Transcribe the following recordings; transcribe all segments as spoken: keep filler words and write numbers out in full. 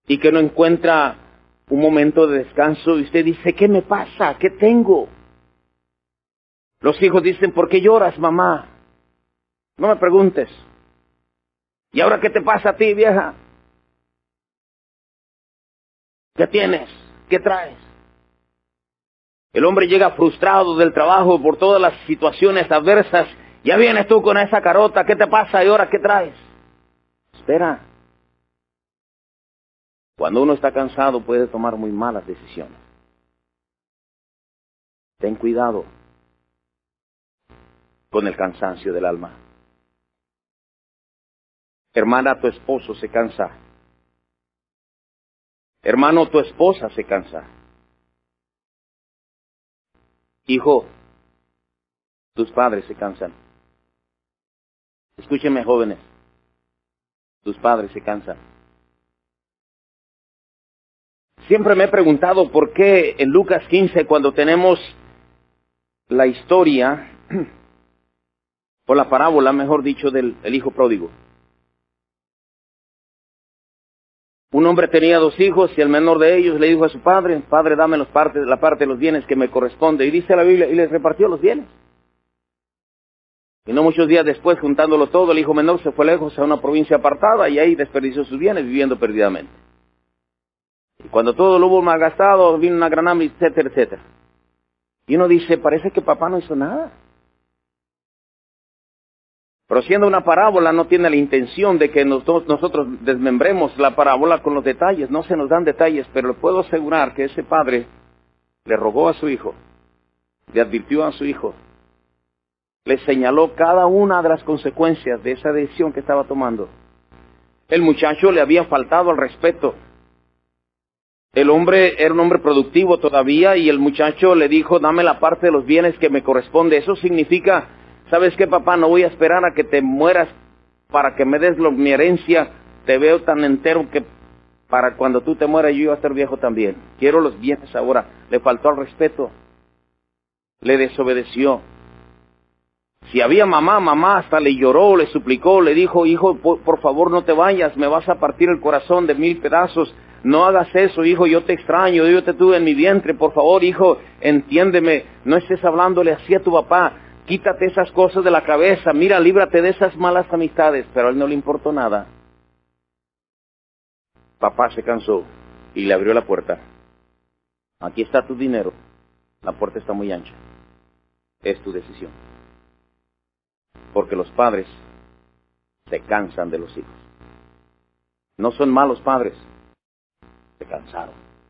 y que no encuentra un momento de descanso y usted dice, ¿qué me pasa? ¿Qué tengo? Los hijos dicen, ¿por qué lloras, mamá? No me preguntes. ¿Y ahora qué te pasa a ti, vieja? ¿Qué tienes? ¿Qué traes? El hombre llega frustrado del trabajo por todas las situaciones adversas. Ya vienes tú con esa carota, ¿qué te pasa? ¿Y ahora qué traes? Espera. Cuando uno está cansado puede tomar muy malas decisiones. Ten cuidado con el cansancio del alma. Hermana, tu esposo se cansa. Hermano, tu esposa se cansa. Hijo, tus padres se cansan. Escúchenme, jóvenes. Tus padres se cansan. Siempre me he preguntado por qué en Lucas quince, cuando tenemos la historia, o la parábola, mejor dicho, del el hijo pródigo. Un hombre tenía dos hijos y el menor de ellos le dijo a su padre, padre, dame los partes, la parte de los bienes que me corresponde. Y dice la Biblia, y les repartió los bienes. Y no muchos días después, juntándolo todo, el hijo menor se fue lejos a una provincia apartada y ahí desperdició sus bienes viviendo perdidamente. Y cuando todo lo hubo malgastado, vino una gran hambre, etcétera, etcétera. Y uno dice, parece que papá no hizo nada. Pero siendo una parábola no tiene la intención de que nosotros, nosotros desmembremos la parábola con los detalles. No se nos dan detalles, pero le puedo asegurar que ese padre le rogó a su hijo, le advirtió a su hijo, le señaló cada una de las consecuencias de esa decisión que estaba tomando. El muchacho le había faltado al respeto. El hombre era un hombre productivo todavía y el muchacho le dijo, dame la parte de los bienes que me corresponde. Eso significa, ¿sabes qué, papá? No voy a esperar a que te mueras para que me des lo, mi herencia. Te veo tan entero que para cuando tú te mueras yo iba a estar viejo también. Quiero los bienes ahora. Le faltó al respeto. Le desobedeció. Si había mamá, mamá hasta le lloró, le suplicó, le dijo, hijo, por, por favor no te vayas, me vas a partir el corazón de mil pedazos. No hagas eso, hijo, yo te extraño, yo te tuve en mi vientre, por favor, hijo, entiéndeme, no estés hablándole así a tu papá, quítate esas cosas de la cabeza, mira, líbrate de esas malas amistades, pero a él no le importó nada. Papá se cansó y le abrió la puerta. Aquí está tu dinero, la puerta está muy ancha, es tu decisión. Porque los padres se cansan de los hijos. No son malos padres, se cansaron.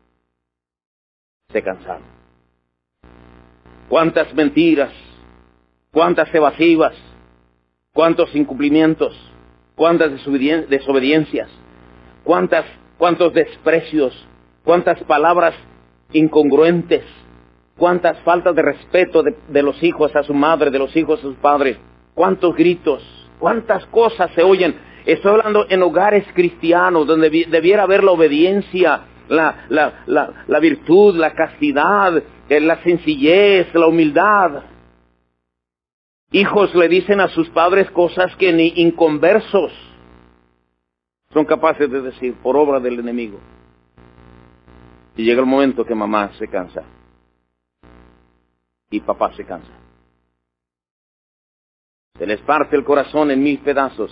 Se cansaron. ¿Cuántas mentiras? ¿Cuántas evasivas? ¿Cuántos incumplimientos? ¿Cuántas desobedien- desobediencias? ¿Cuántas, cuántos desprecios? ¿Cuántas palabras incongruentes? ¿Cuántas faltas de respeto de, de los hijos a su madre, de los hijos a sus padres? ¿Cuántos gritos? ¿Cuántas cosas se oyen? Estoy hablando en hogares cristianos donde debiera haber la obediencia, la, la, la, la virtud, la castidad, la sencillez, la humildad. Hijos le dicen a sus padres cosas que ni inconversos son capaces de decir por obra del enemigo. Y llega el momento que mamá se cansa y papá se cansa. Se les parte el corazón en mil pedazos,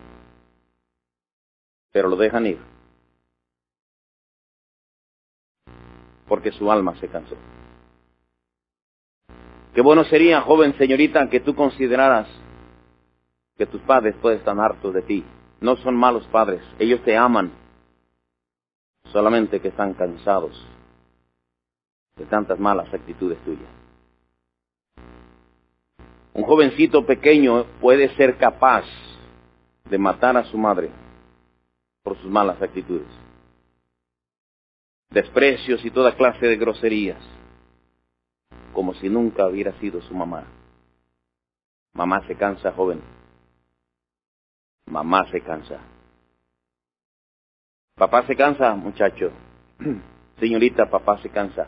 pero lo dejan ir, porque su alma se cansó. Qué bueno sería, joven señorita, que tú consideraras que tus padres pueden estar hartos de ti. No son malos padres, ellos te aman, solamente que están cansados de tantas malas actitudes tuyas. Un jovencito pequeño puede ser capaz de matar a su madre por sus malas actitudes, desprecios y toda clase de groserías, como si nunca hubiera sido su mamá. Mamá se cansa, joven. Mamá se cansa. Papá se cansa, muchacho. Señorita, papá se cansa.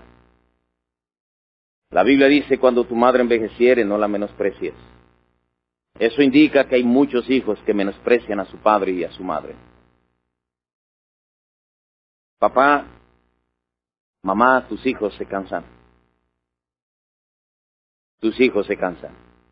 La Biblia dice, cuando tu madre envejeciere, no la menosprecies. Eso indica que hay muchos hijos que menosprecian a su padre y a su madre. Papá, mamá, tus hijos se cansan. Tus hijos se cansan.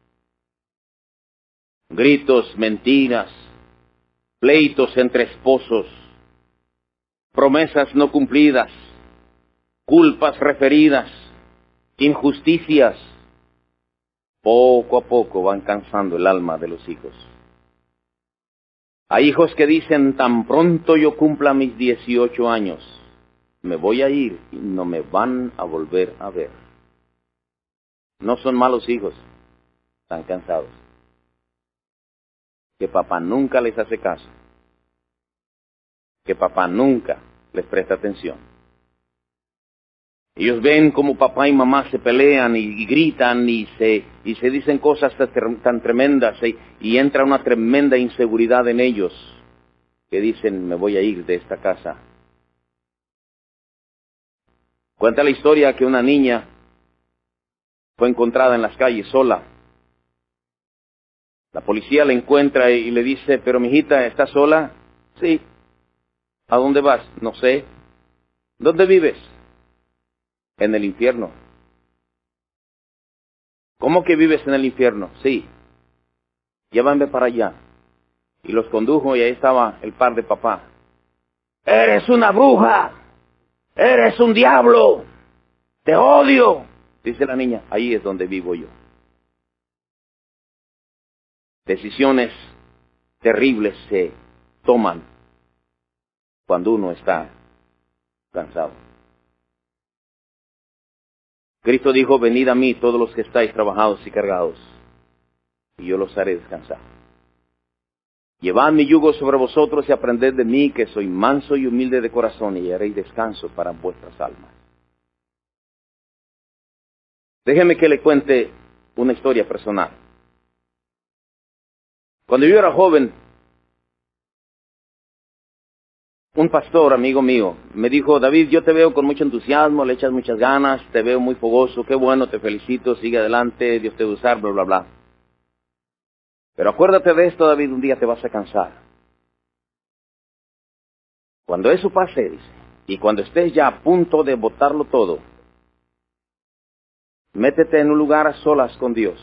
Gritos, mentiras, pleitos entre esposos, promesas no cumplidas, culpas referidas, injusticias, poco a poco van cansando el alma de los hijos. Hay hijos que dicen, tan pronto yo cumpla mis dieciocho años, me voy a ir y no me van a volver a ver. No son malos hijos, están cansados. Que papá nunca les hace caso. Que papá nunca les presta atención. Ellos ven como papá y mamá se pelean y, y gritan y se, y se dicen cosas tan, tan tremendas y, y entra una tremenda inseguridad en ellos que dicen, me voy a ir de esta casa. Cuenta la historia que una niña fue encontrada en las calles sola. La policía la encuentra y le dice, pero mijita, ¿estás sola? Sí. ¿A dónde vas? No sé. ¿Dónde vives? En el infierno. ¿Cómo que vives en el infierno? Sí. Llévame para allá. Y los condujo y ahí estaba el par de papá. ¡Eres una bruja! ¡Eres un diablo! ¡Te odio! Dice la niña, ahí es donde vivo yo. Decisiones terribles se toman cuando uno está cansado. Cristo dijo, venid a mí todos los que estáis trabajados y cargados, y yo los haré descansar. Llevad mi yugo sobre vosotros y aprended de mí, que soy manso y humilde de corazón, y haréis descanso para vuestras almas. Déjeme que le cuente una historia personal. Cuando yo era joven, un pastor, amigo mío, me dijo, David, yo te veo con mucho entusiasmo, le echas muchas ganas, te veo muy fogoso, qué bueno, te felicito, sigue adelante, Dios te va a usar, bla, bla, bla. Pero acuérdate de esto, David, un día te vas a cansar. Cuando eso pase, dice, y cuando estés ya a punto de botarlo todo, métete en un lugar a solas con Dios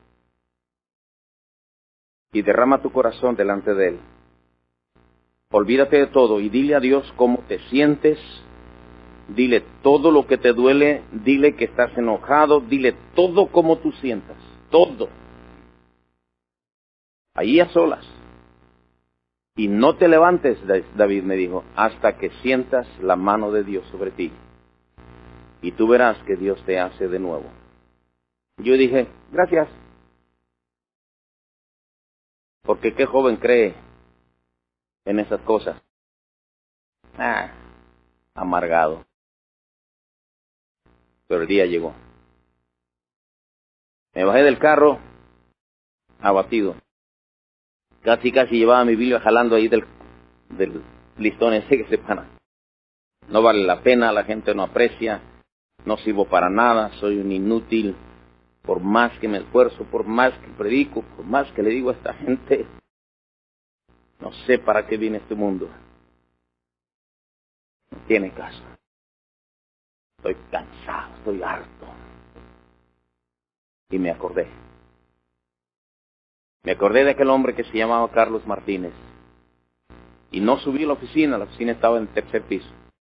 y derrama tu corazón delante de Él. Olvídate de todo y dile a Dios cómo te sientes, dile todo lo que te duele, dile que estás enojado, dile todo como tú sientas, todo. Ahí a solas. Y no te levantes, David me dijo, hasta que sientas la mano de Dios sobre ti. Y tú verás que Dios te hace de nuevo. Yo dije, gracias. Porque qué joven cree en esas cosas. Ah, amargado. Pero el día llegó. Me bajé del carro, abatido. Casi, casi llevaba mi Biblia jalando ahí del, del listón ese que se para. No vale la pena, la gente no aprecia, no sirvo para nada, soy un inútil. Por más que me esfuerzo, por más que predico, por más que le digo a esta gente, no sé para qué viene este mundo. No tiene caso. Estoy cansado, estoy harto. Y me acordé. Me acordé de aquel hombre que se llamaba Carlos Martínez. Y no subí a la oficina, la oficina estaba en el tercer piso.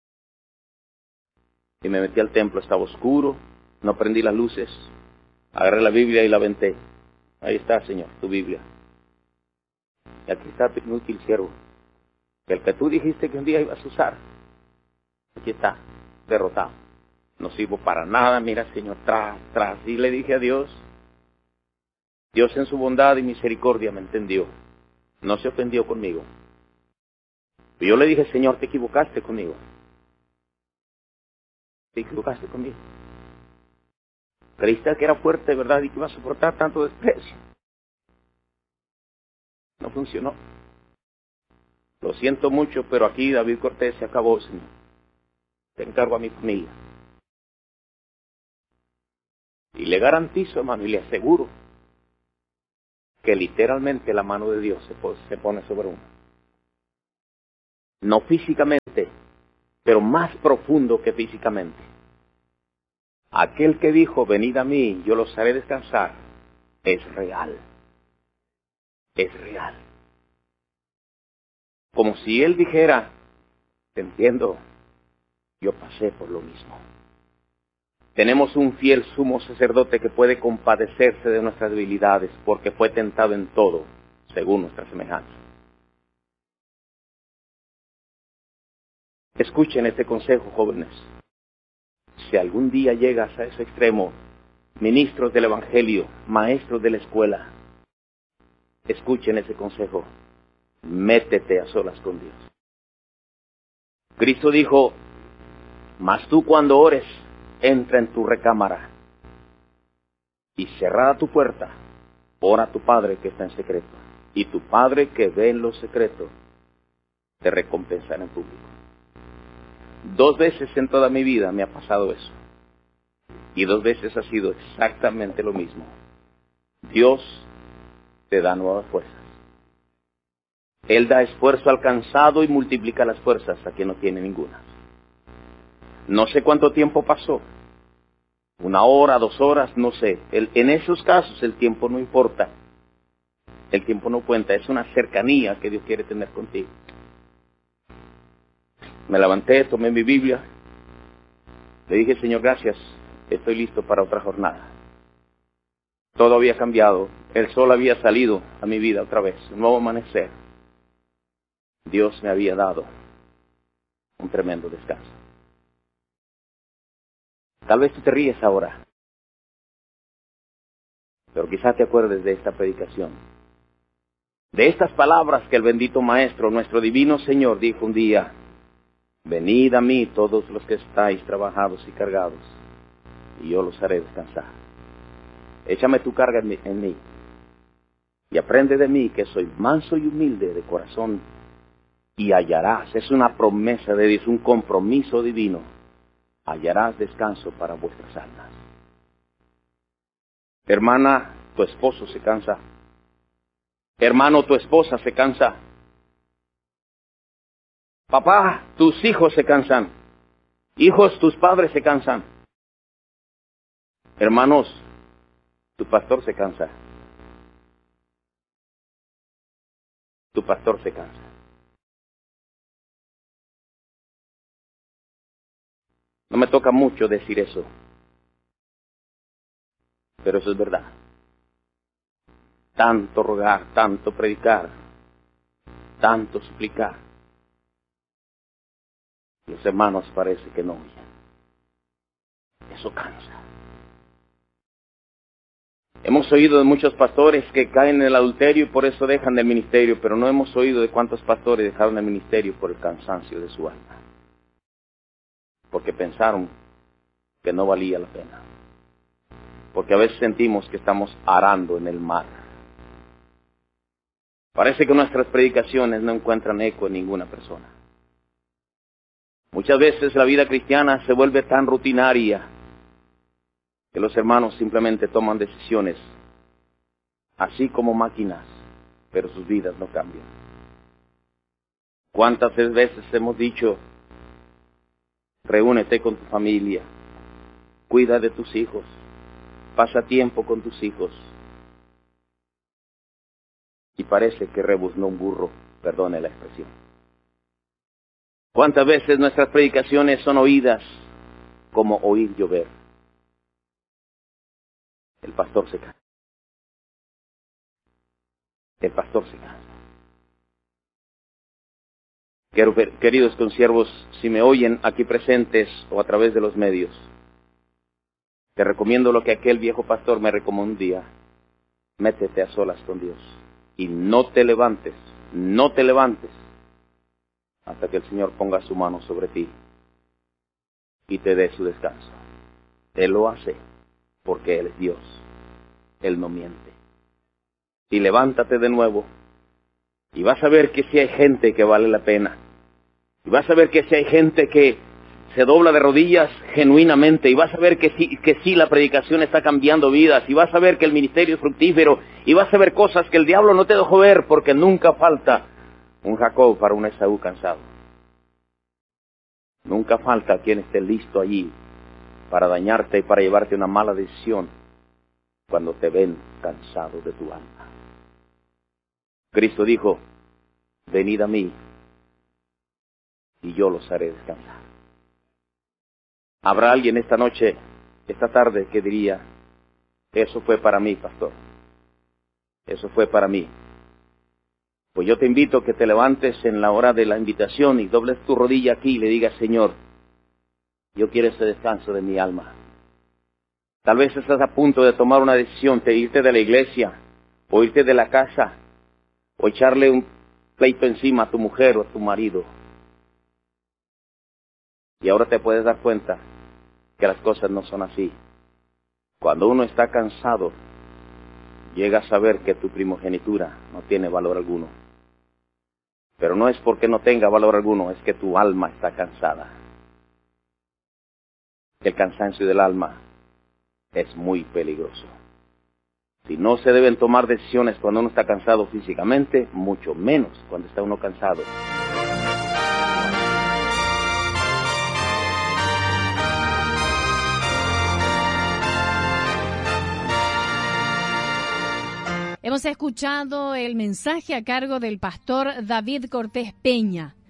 Y me metí al templo, estaba oscuro, no prendí las luces. Agarré la Biblia y la aventé. Ahí está, Señor, tu Biblia. Y aquí está tu inútil siervo. Que el que tú dijiste que un día ibas a usar. Aquí está, derrotado. No sirvo para nada, mira, Señor, tras, tras. Y le dije a Dios. Dios en su bondad y misericordia me entendió. No se ofendió conmigo. Y yo le dije, Señor, te equivocaste conmigo. Te equivocaste conmigo. Creíste que era fuerte, ¿verdad? Y que iba a soportar tanto desprecio. No funcionó. Lo siento mucho, pero aquí David Cortés se acabó, Señor. Te encargo a mi familia. Y le garantizo, hermano, y le aseguro que literalmente la mano de Dios se, se pone sobre uno. No físicamente, pero más profundo que físicamente. Aquel que dijo, venid a mí, yo los haré descansar, es real. Es real. Como si Él dijera, te entiendo, yo pasé por lo mismo. Tenemos un fiel sumo sacerdote que puede compadecerse de nuestras debilidades porque fue tentado en todo, según nuestra semejanza. Escuchen este consejo, jóvenes. Si algún día llegas a ese extremo, ministros del Evangelio, maestros de la escuela, escuchen ese consejo. Métete a solas con Dios. Cristo dijo, mas tú cuando ores, entra en tu recámara y cerrada tu puerta, ora a tu Padre que está en secreto. Y tu Padre que ve en lo secreto, te recompensará en público. Dos veces en toda mi vida me ha pasado eso. Y dos veces ha sido exactamente lo mismo. Dios te da nuevas fuerzas. Él da esfuerzo alcanzado y multiplica las fuerzas a quien no tiene ninguna. No sé cuánto tiempo pasó. Una hora, dos horas, no sé. El, en esos casos el tiempo no importa. El tiempo no cuenta. Es una cercanía que Dios quiere tener contigo. Me levanté, tomé mi Biblia. Le dije, Señor, gracias. Estoy listo para otra jornada. Todo había cambiado. El sol había salido a mi vida otra vez. Un nuevo amanecer. Dios me había dado un tremendo descanso. Tal vez tú te ríes ahora, pero quizás te acuerdes de esta predicación, de estas palabras que el bendito Maestro, nuestro divino Señor, dijo un día: venid a mí todos los que estáis trabajados y cargados, y yo los haré descansar. Échame tu carga en mí, en mí y aprende de mí, que soy manso y humilde de corazón, y hallarás, es una promesa de Dios, un compromiso divino, hallarás descanso para vuestras almas. Hermana, tu esposo se cansa. Hermano, tu esposa se cansa. Papá, tus hijos se cansan. Hijos, tus padres se cansan. Hermanos, tu pastor se cansa. Tu pastor se cansa. No me toca mucho decir eso, pero eso es verdad. Tanto rogar, tanto predicar, tanto suplicar. Los hermanos parece que no oyen. Eso cansa. Hemos oído de muchos pastores que caen en el adulterio y por eso dejan el ministerio, pero no hemos oído de cuántos pastores dejaron el ministerio por el cansancio de su alma. Porque pensaron que no valía la pena. Porque a veces sentimos que estamos arando en el mar. Parece que nuestras predicaciones no encuentran eco en ninguna persona. Muchas veces la vida cristiana se vuelve tan rutinaria que los hermanos simplemente toman decisiones, así como máquinas, pero sus vidas no cambian. ¿Cuántas veces hemos dicho, reúnete con tu familia, cuida de tus hijos, pasa tiempo con tus hijos? Y parece que rebuznó un burro, perdone la expresión. ¿Cuántas veces nuestras predicaciones son oídas como oír llover? El pastor se cansa. El pastor se cansa. Queridos consiervos, si me oyen aquí presentes o a través de los medios, te recomiendo lo que aquel viejo pastor me recomendó un día: métete a solas con Dios y no te levantes, no te levantes hasta que el Señor ponga su mano sobre ti y te dé su descanso. Él lo hace porque Él es Dios, Él no miente. Y levántate de nuevo y vas a ver que sí hay gente que vale la pena. Y vas a ver que sí hay gente que se dobla de rodillas genuinamente. Y vas a ver que sí, que sí la predicación está cambiando vidas. Y vas a ver que el ministerio es fructífero. Y vas a ver cosas que el diablo no te dejó ver, porque nunca falta un Jacob para un Esaú cansado. Nunca nunca falta quien esté listo allí para dañarte y para llevarte una mala decisión cuando te ven cansado de tu alma. Cristo dijo, venid a mí y yo los haré descansar. Habrá alguien esta noche, esta tarde, que diría, eso fue para mí, pastor. Eso fue para mí. Pues yo te invito a que te levantes en la hora de la invitación y dobles tu rodilla aquí y le digas, Señor, yo quiero ese descanso de mi alma. Tal vez estás a punto de tomar una decisión, de irte de la iglesia, o irte de la casa, o echarle un pleito encima a tu mujer o a tu marido. Y ahora te puedes dar cuenta que las cosas no son así. Cuando uno está cansado, llega a saber que tu primogenitura no tiene valor alguno. Pero no es porque no tenga valor alguno, es que tu alma está cansada. El cansancio del alma es muy peligroso. Si no se deben tomar decisiones cuando uno está cansado físicamente, mucho menos cuando está uno cansado. Hemos escuchado el mensaje a cargo del pastor David Cortés Peña.